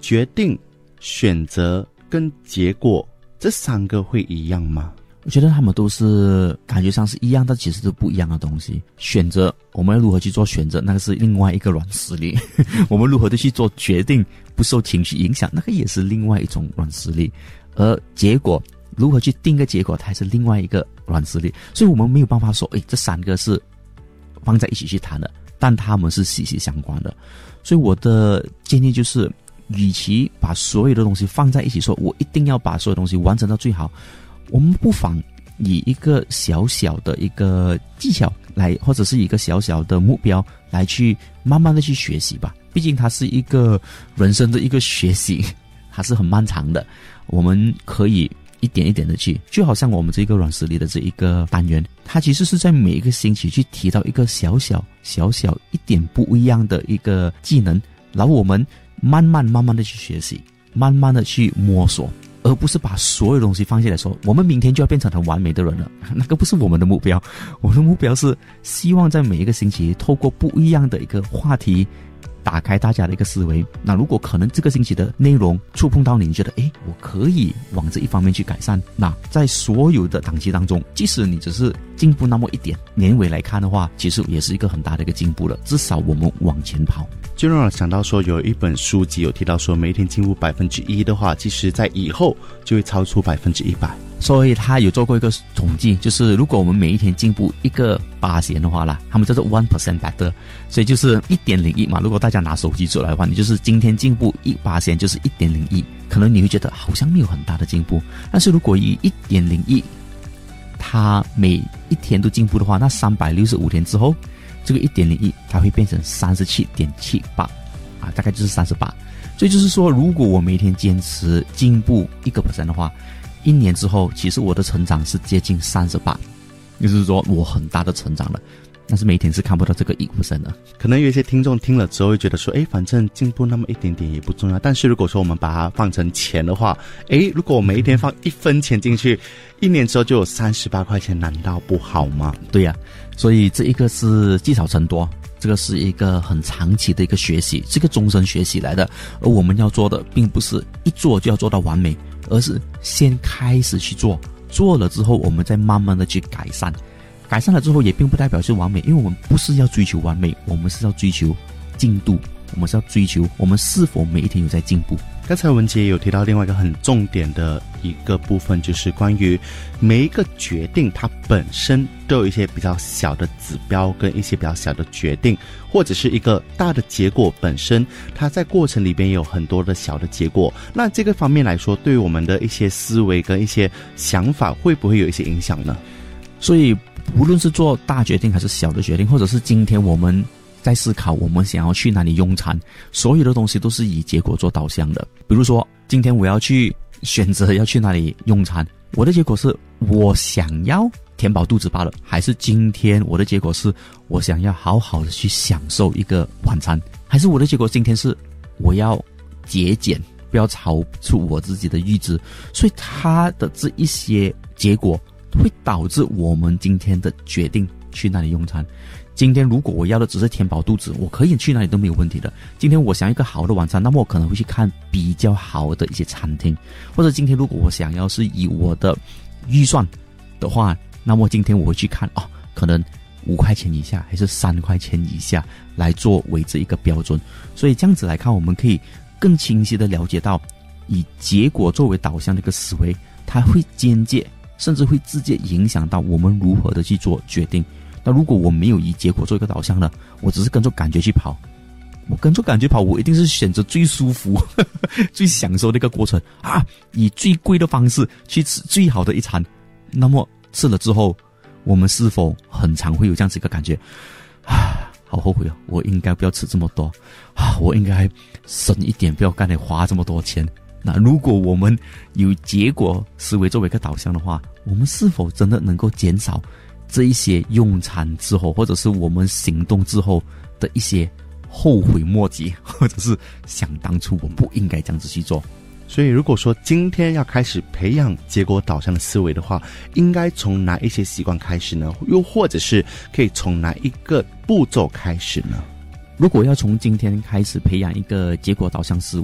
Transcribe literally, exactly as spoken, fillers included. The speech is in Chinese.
决定、选择跟结果这三个会一样吗？ 我觉得他们都是感觉上是一样，但其实是不一样的东西。选择，我们要如何去做选择，那个是另外一个软实力。我们如何的去做决定，不受情绪影响，那个也是另外一种软实力。而结果，如何去定个结果，它还是另外一个软实力。所以我们没有办法说，诶，这三个是放在一起去谈的，但他们是息息相关的。所以我的建议就是，与其把所有的东西放在一起说，我一定要把所有东西完成到最好，我们不妨以一个小小的一个技巧来，或者是一个小小的目标来去慢慢的去学习吧。毕竟它是一个人生的一个学习，它是很漫长的。我们可以一点一点的去，就好像我们这个软实力的这一个单元，它其实是在每一个星期去提到一个小小小小一点不一样的一个技能，然后我们慢慢慢慢的去学习，慢慢的去摸索，而不是把所有东西放下来说我们明天就要变成很完美的人了。那个不是我们的目标。我们的目标是希望在每一个星期透过不一样的一个话题打开大家的一个思维。那如果可能这个星期的内容触碰到你，你觉得诶，我可以往这一方面去改善，那在所有的档期当中，即使你只是进步那么一点，年尾来看的话，其实也是一个很大的一个进步了，至少我们往前跑。 就让我想到说，有一本书籍有提到说，每一天进步百分之一的话，其实在以后就会超出百分之一百。 所以他有做过一个统计，就是如果我们每一天进步一个八仙的话啦，他们叫做 one percent better， 所以就是一点零一嘛。如果大家拿手机出来的话，你就是今天进步一八仙，就是一点零一。可能你会觉得好像没有很大的进步，但是如果以一点零一，它每一天都进步的话，那三百六十五天之后，这个一点零一它会变成三十七点七八啊，大概就是三十八。所以就是说，如果我每天坚持进步一个 percent 的话，一年之后，其实我的成长是接近三十八，也就是说我很大的成长了。但是每天是看不到这个一 percent 的。 可能有一些听众听了之后会觉得说，诶，反正进步那么一点点也不重要。但是如果说我们把它放成钱的话，诶，如果我每一天放一分钱进去，一年之后就有三十八块钱，难道不好吗？ 对呀、啊，所以这一个是积少成多，这个是一个很长期的一个学习，是一个终身学习来的。而我们要做的并不是一做就要做到完美，而是先开始去做，做了之后我们再慢慢的去改善。改善了之后也并不代表是完美，因为我们不是要追求完美，我们是要追求进度，我们是要追求我们是否每一天有在进步。 刚才文杰有提到另外一个很重点的一个部分，就是关于每一个决定它本身都有一些比较小的指标跟一些比较小的决定，或者是一个大的结果本身，它在过程里边有很多的小的结果。那这个方面来说，对于我们的一些思维跟一些想法会不会有一些影响呢？ 所以无论是做大决定还是小的决定，或者是今天我们在思考我们想要去哪里用餐，所有的东西都是以结果做导向的。比如说今天我要去选择要去哪里用餐，我的结果是我想要填饱肚子罢了，还是今天我的结果是我想要好好的去享受一个晚餐，还是我的结果今天是我要节俭，不要超出我自己的阈值。所以它的这一些结果会导致我们今天的决定去哪里用餐。今天如果我要的只是填饱肚子，我可以去哪里都没有问题的。今天我想要一个好的晚餐，那么我可能会去看比较好的一些餐厅。或者今天如果我想要是以我的预算的话，那么今天我会去看哦，可能五块钱以下还是三块钱以下来作为这一个标准。所以这样子来看，我们可以更清晰的了解到，以结果作为导向的一个思维，它会间接甚至会直接影响到我们如何的去做决定。那如果我没有以结果做一个导向呢，我只是跟着感觉去跑，我跟着感觉跑，我一定是选择最舒服呵呵最享受的一个过程啊，以最贵的方式去吃最好的一餐。那么吃了之后，我们是否很常会有这样子一个感觉啊，好后悔啊，我应该不要吃这么多啊，我应该省一点，不要干脆花这么多钱。那如果我们有结果思维作为一个导向的话，我们是否真的能够减少这一些用餐之后，或者是我们行动之后的一些后悔莫及，或者是想当初我不应该这样子去做。 所以如果说今天要开始培养结果导向的思维的话，应该从哪一些习惯开始呢？又或者是可以从哪一个步骤开始呢？ 如果要从今天开始培养一个结果导向思维，